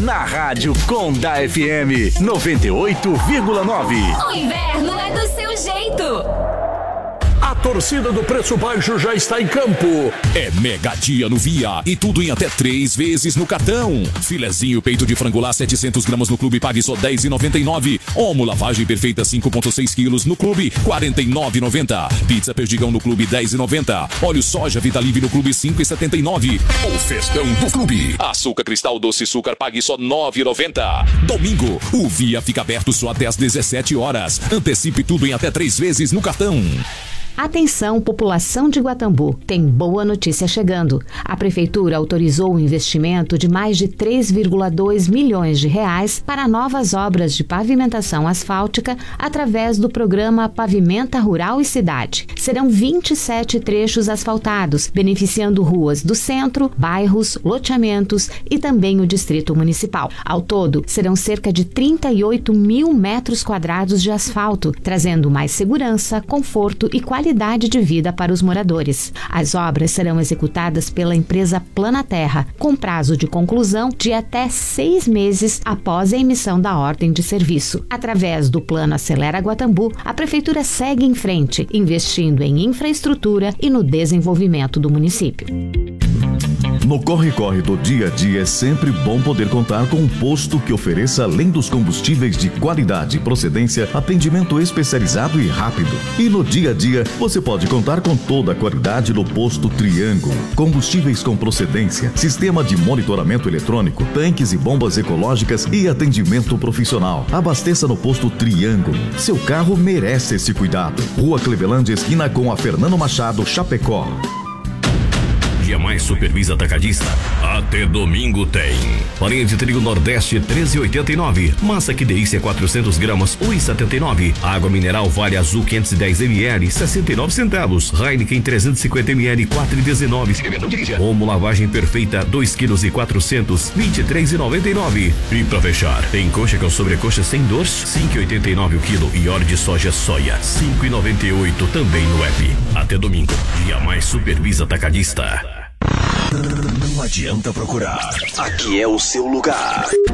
na Rádio Conda FM 98,9. O inverno é do seu jeito. A torcida do Preço Baixo já está em campo. É mega dia no Via e tudo em até 3 vezes no cartão. Filezinho peito de frango lá 700 gramas no clube, pague só R$10,99. Omo lavagem perfeita 5,6 quilos no clube, R$49,90. Pizza perdigão no clube, R$10,90. Óleo soja Vitalive no clube, R$5,79. O festão do clube. Açúcar cristal doce açúcar, pague só R$9,90. Domingo, o Via fica aberto só até às 17 horas. Antecipe tudo em até 3 vezes no cartão. Atenção, população de Guatambu, tem boa notícia chegando. A Prefeitura autorizou o investimento de mais de R$3,2 milhões para novas obras de pavimentação asfáltica através do programa Pavimenta Rural e Cidade. Serão 27 trechos asfaltados, beneficiando ruas do centro, bairros, loteamentos e também o Distrito Municipal. Ao todo, serão cerca de 38 mil metros quadrados de asfalto, trazendo mais segurança, conforto e qualidade de vida para os moradores. As obras serão executadas pela empresa Planaterra, com prazo de conclusão de até 6 meses após a emissão da ordem de serviço. Através do Plano Acelera Guatambu, a Prefeitura segue em frente, investindo em infraestrutura e no desenvolvimento do município. No corre-corre do dia a dia é sempre bom poder contar com um posto que ofereça, além dos combustíveis de qualidade e procedência, atendimento especializado e rápido. E no dia a dia, você pode contar com toda a qualidade no posto Triângulo. Combustíveis com procedência, sistema de monitoramento eletrônico, tanques e bombas ecológicas e atendimento profissional. Abasteça no posto Triângulo. Seu carro merece esse cuidado. Rua Clevelândia, esquina com a Fernando Machado, Chapecó. Dia Mais Supervisa Atacadista. Até domingo tem. Farinha de trigo Nordeste, R$13,89. Massa que delícia 400 gramas, R$1,79. Água mineral Vale Azul 510 ml, 69 centavos. Heineken 350 ml, R$4,19. Omo lavagem perfeita, 2 quilos e 400, R$23,99. E pra fechar, tem coxa com sobrecoxa sem dor, R$5,89 o quilo. E óleo de soja soia, R$5,98 também no app. Até domingo. Dia Mais Supervisa Atacadista. Não adianta procurar. Aqui é o seu lugar.